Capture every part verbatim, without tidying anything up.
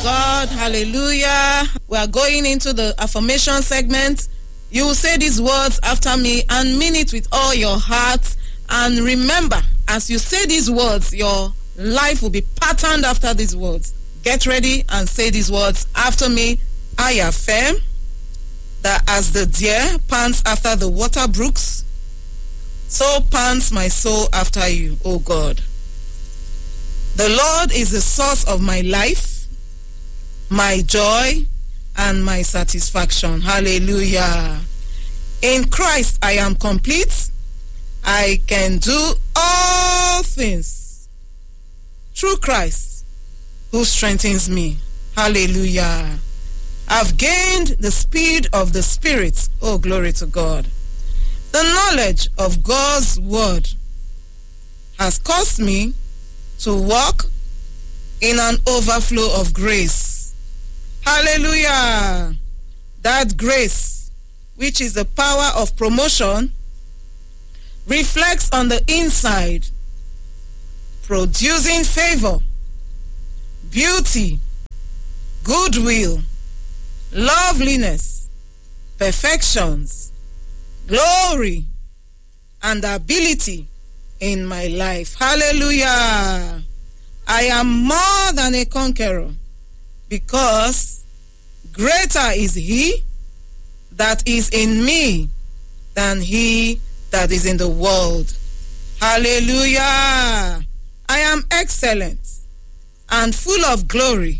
God. Hallelujah. We are going into the affirmation segment. You will say these words after me and mean it with all your heart. And remember, as you say these words, your life will be patterned after these words. Get ready and say these words after me. I affirm that as the deer pants after the water brooks, so pants my soul after you, O God. The Lord is the source of my life, my joy, and my satisfaction. Hallelujah. In Christ I am complete. I can do all things through Christ who strengthens me. Hallelujah. I've gained the speed of the Spirit. Oh, glory to God. The knowledge of God's word has caused me to walk in an overflow of grace. Hallelujah. That grace, which is the power of promotion, reflects on the inside, producing favor, beauty, goodwill, loveliness, perfections, glory, and ability in my life. Hallelujah. I am more than a conqueror because greater is he that is in me than he that is in the world. Hallelujah. I am excellent and full of glory.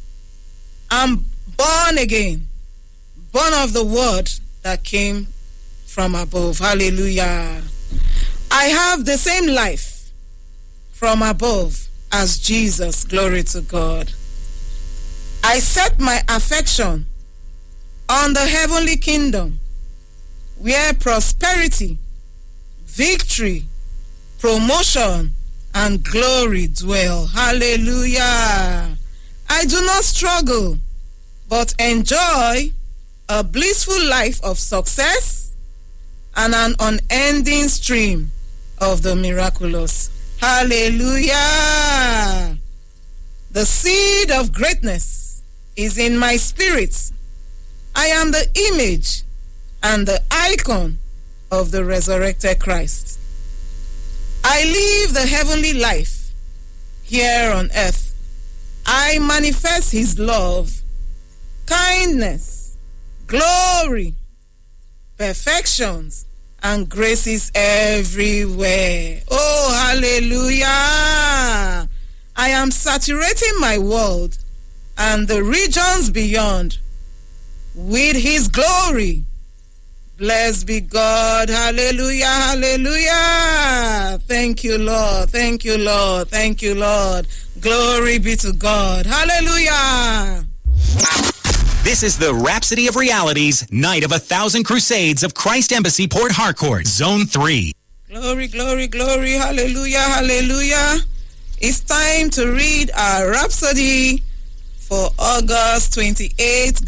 I'm born again, born of the word that came from above. Hallelujah. I have the same life from above as Jesus. Glory to God. I set my affection on the heavenly kingdom where prosperity, victory, promotion, and glory dwell. Hallelujah. I do not struggle, but enjoy a blissful life of success and an unending stream of the miraculous. Hallelujah. The seed of greatness is in my spirit. I am the image and the icon of the resurrected Christ. I live the heavenly life here on earth. I manifest his love, kindness, glory, perfections, and graces everywhere. Oh, hallelujah. I am saturating my world and the regions beyond with his glory. Blessed be God. Hallelujah, hallelujah. Thank you, Lord. Thank you, Lord. Thank you, Lord. Glory be to God. Hallelujah. This is the Rhapsody of Realities, Night of a Thousand Crusades of Christ Embassy, Port Harcourt, Zone three. Glory, glory, glory. Hallelujah, hallelujah. It's time to read our Rhapsody for August twenty-eighth.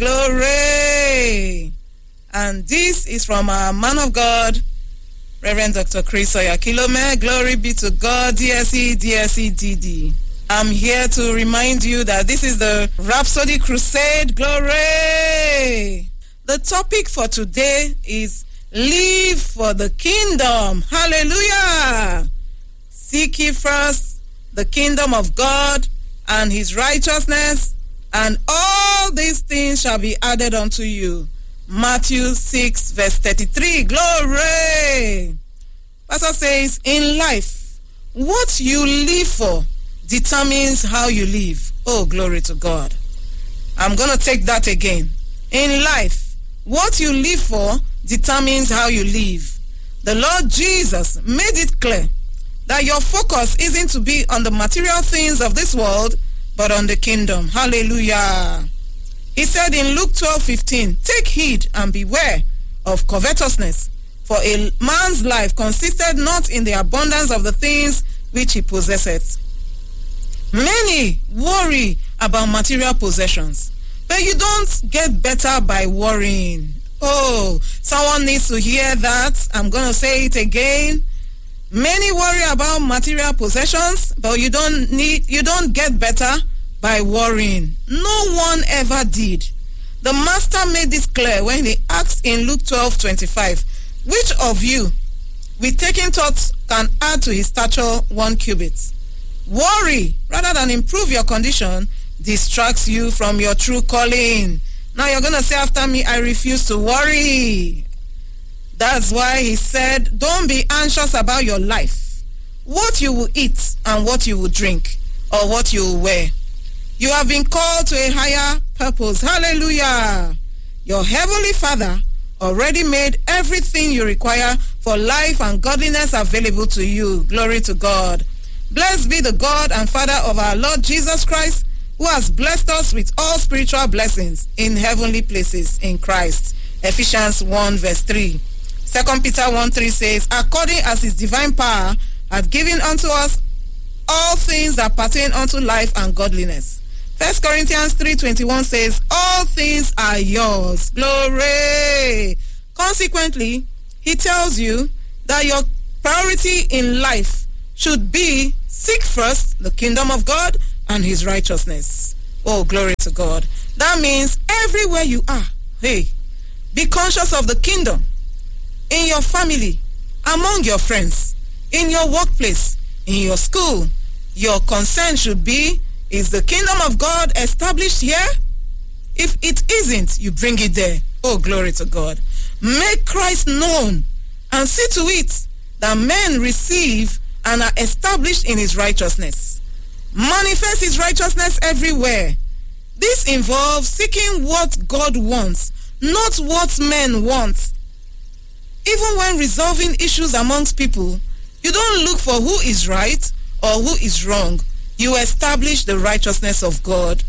Glory. And this is from our man of God, Reverend Doctor Chris Oyakilome. Glory be to God. D S E, D S E D D. I'm here to remind you that this is the Rhapsody Crusade. Glory! The topic for today is Live for the Kingdom. Hallelujah! Seek ye first the kingdom of God and his righteousness, and all these things shall be added unto you. Matthew six verse thirty-three. Glory! Pastor says, in life, what you live for determines how you live. Oh, glory to God. I'm going to take that again. In life, what you live for determines how you live. The Lord Jesus made it clear that your focus isn't to be on the material things of this world, but on the kingdom. Hallelujah. He said in Luke twelve fifteen, take heed and beware of covetousness, for a man's life consisted not in the abundance of the things which he possesseth. Many worry about material possessions, but you don't get better by worrying. Oh, someone needs to hear that. I'm going to say it again. Many worry about material possessions, but you don't need, you don't get better by worrying. No one ever did. The Master made this clear when he asked in Luke twelve twenty-five, which of you, with taking thoughts, can add to his stature one cubit? Worry, rather than improve your condition, distracts you from your true calling. Now you're going to say after me, I refuse to worry. That's why he said, don't be anxious about your life, what you will eat and what you will drink, or what you will wear. You have been called to a higher purpose. Hallelujah. Your heavenly Father already made everything you require for life and godliness available to you. Glory to God. Blessed be the God and Father of our Lord Jesus Christ, who has blessed us with all spiritual blessings in heavenly places in Christ. Ephesians one verse three. Second Peter one three says, according as his divine power hath given unto us all things that pertain unto life and godliness. First Corinthians three twenty-one says, all things are yours. Glory. Consequently, he tells you that your priority in life should be seek first the kingdom of God and his righteousness. Oh, glory to God. That means everywhere you are, hey, be conscious of the kingdom. In your family, among your friends, in your workplace, in your school, your concern should be, is the kingdom of God established here? If it isn't, you bring it there. Oh, glory to God. Make Christ known and see to it that men receive and are established in his righteousness. Manifest his righteousness everywhere. This involves seeking what God wants, not what men want. Even when resolving issues amongst people, you don't look for who is right or who is wrong. You establish the righteousness of God.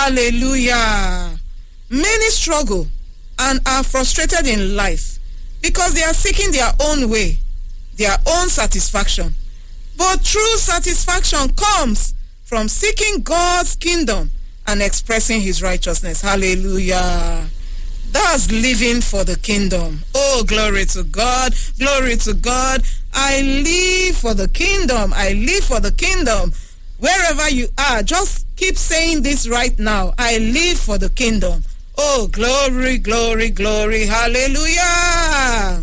Hallelujah. Many struggle and are frustrated in life because they are seeking their own way, their own satisfaction. But true satisfaction comes from seeking God's kingdom and expressing his righteousness. Hallelujah. That's living for the kingdom. Oh, glory to God. Glory to God. I live for the kingdom. I live for the kingdom. Wherever you are, just keep saying this right now. I live for the kingdom. Oh, glory, glory, glory. Hallelujah.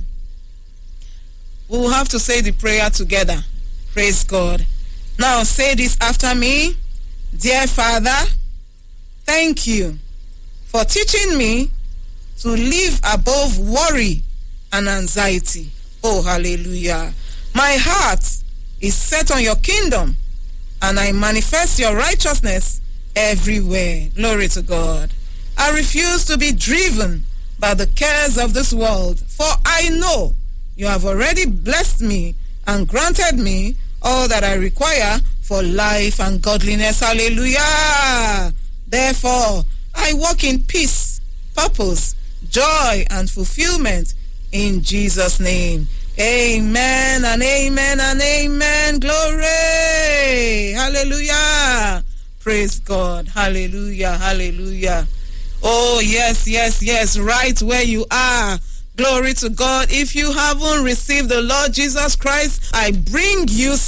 We'll have to say the prayer together. Praise God. Now say this after me. Dear Father, thank you for teaching me to live above worry and anxiety. Oh, hallelujah. My heart is set on your kingdom, and I manifest your righteousness everywhere. Glory to God. I refuse to be driven by the cares of this world, for I know you have already blessed me and granted me all that I require for life and godliness. Hallelujah. Therefore, I walk in peace, purpose, joy, and fulfillment in Jesus' name. Amen and amen and amen. Glory. Hallelujah. Praise God. Hallelujah. Hallelujah. Oh, yes, yes, yes. Right where you are. Glory to God. If you haven't received the Lord Jesus Christ, I bring you